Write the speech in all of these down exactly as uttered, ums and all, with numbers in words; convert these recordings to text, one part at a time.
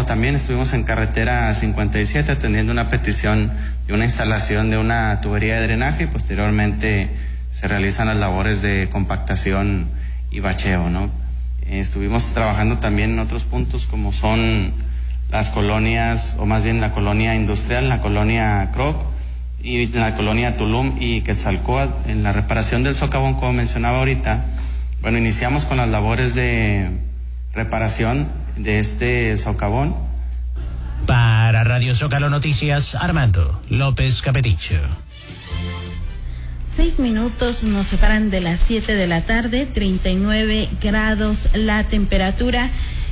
trabajo también. Estuvimos en carretera cincuenta y siete atendiendo una petición de una instalación de una tubería de drenaje y posteriormente se realizan las labores de compactación y bacheo, ¿no? Eh, estuvimos trabajando también en otros puntos como son las colonias, o más bien la colonia industrial, la colonia Croc y la colonia Tulum y Quetzalcóatl, en la reparación del socavón, como mencionaba ahorita. Bueno, iniciamos con las labores de reparación de este socavón. Para Radio Zócalo Noticias, Armando López Capeticho. Seis minutos nos separan de las siete de la tarde, treinta y nueve grados la temperatura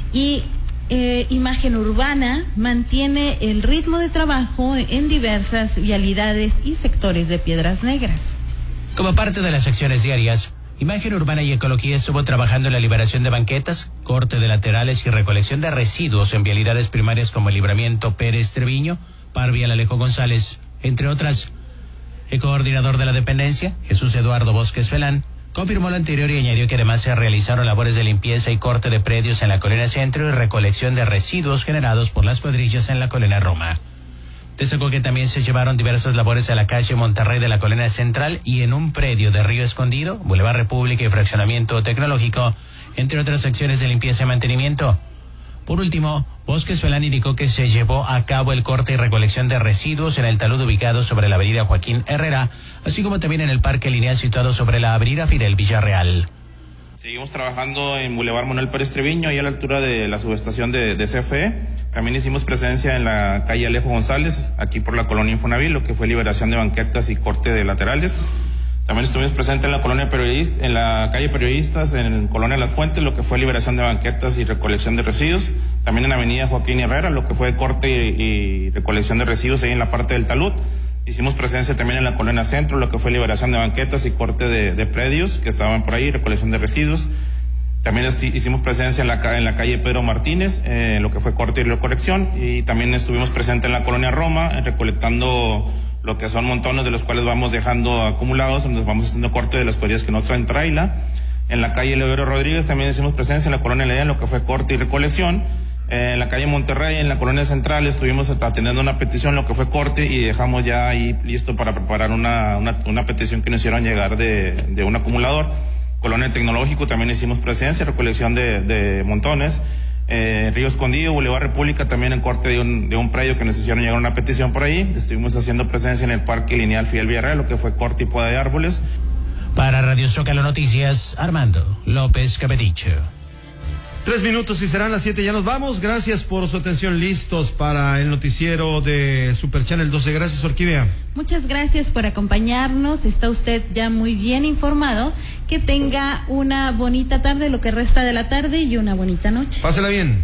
y eh, Imagen Urbana mantiene el ritmo de trabajo en diversas vialidades y sectores de Piedras Negras. Como parte de las acciones diarias, Imagen Urbana y Ecología estuvo trabajando en la liberación de banquetas, corte de laterales y recolección de residuos en vialidades primarias como el Libramiento Pérez Treviño, Parvial Alejo González, entre otras. El coordinador de la dependencia, Jesús Eduardo Bosques Felán, confirmó lo anterior y añadió que además se realizaron labores de limpieza y corte de predios en la Colonia Centro y recolección de residuos generados por las cuadrillas en la Colonia Roma. Destacó que también se llevaron diversas labores a la calle Monterrey de la Colonia Central y en un predio de Río Escondido, Boulevard República y Fraccionamiento Tecnológico, entre otras acciones de limpieza y mantenimiento. Por último, Bosques Felán indicó que se llevó a cabo el corte y recolección de residuos en el talud ubicado sobre la avenida Joaquín Herrera, así como también en el parque lineal situado sobre la avenida Fidel Villarreal. Seguimos trabajando en Boulevard Manuel Pérez Treviño y a la altura de la subestación de, de C F E. También hicimos presencia en la calle Alejo González, aquí por la colonia Infonavit, lo que fue liberación de banquetas y corte de laterales. También estuvimos presentes en la colonia periodista, en la calle Periodistas, en Colonia Las Fuentes, lo que fue liberación de banquetas y recolección de residuos. También en la avenida Joaquín Herrera, lo que fue corte y, y recolección de residuos ahí en la parte del talud. Hicimos presencia también en la Colonia Centro, lo que fue liberación de banquetas y corte de, de predios que estaban por ahí, recolección de residuos. También hicimos presencia en la, en la calle Pedro Martínez, eh, lo que fue corte y recolección. Y también estuvimos presentes en la Colonia Roma, eh, recolectando lo que son montones de los cuales vamos dejando acumulados, donde vamos haciendo corte de las cuadrillas que no traen traila. En la calle Leodoro Rodríguez también hicimos presencia en la Colonia León, lo que fue corte y recolección. En la calle Monterrey, en la Colonia Central, estuvimos atendiendo una petición, lo que fue corte, y dejamos ya ahí listo para preparar una, una, una petición que nos hicieron llegar de, de un acumulador. Colonia Tecnológico también hicimos presencia, recolección de, de montones. Eh, Río Escondido, Boulevard República, también en corte de un, de un predio que nos hicieron llegar una petición por ahí. Estuvimos haciendo presencia en el Parque Lineal Fidel Villarreal, lo que fue corte y poda de árboles. Para Radio Zócalo Noticias, Armando López Capeticho. Tres minutos y serán las siete, ya nos vamos. Gracias por su atención, listos para el noticiero de Super Channel doce. Gracias, Orquídea. Muchas gracias por acompañarnos, está usted ya muy bien informado. Que tenga una bonita tarde, lo que resta de la tarde, y una bonita noche. Pásela bien.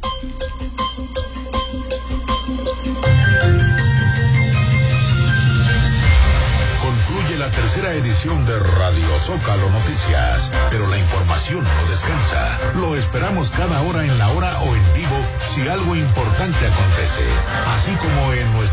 La tercera edición de Radio Zócalo Noticias, pero la información no descansa. Lo esperamos cada hora en la hora o en vivo si algo importante acontece, así como en nuestro